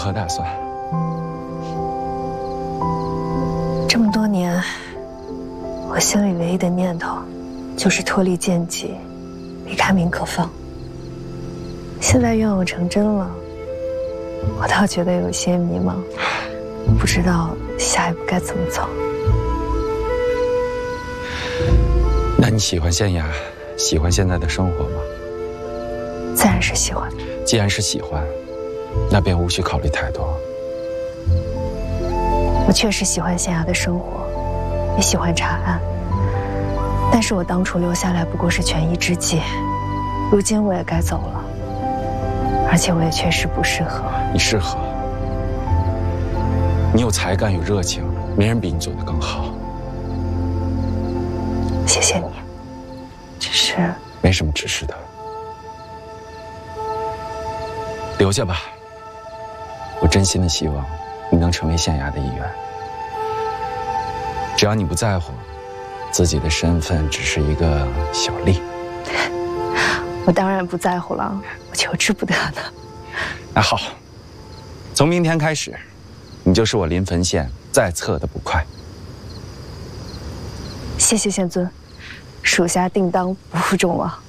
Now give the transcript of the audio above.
何打算？ 这么多年，我心里唯一的念头就是脱离剑籍，离开明可芳。现在愿望成真了，我倒觉得有些迷茫，不知道下一步该怎么走。 那你喜欢县衙，喜欢现在的生活吗？ 自然是喜欢。 既然是喜欢，那便无需考虑太多。 我确实喜欢县衙的生活，也喜欢查案，但是我当初留下来不过是权宜之计，如今我也该走了，而且我也确实不适合。 你适合，你有才干有热情，没人比你做得更好。 谢谢你，只是没什么只是的，留下吧。我真心的希望你能成为县衙的一员。只要你不在乎自己的身份只是一个小吏， 我当然不在乎了，我求之不得呢。 那好，从明天开始，你就是我临汾县在侧的捕快。 谢谢县尊，属下定当不负众望。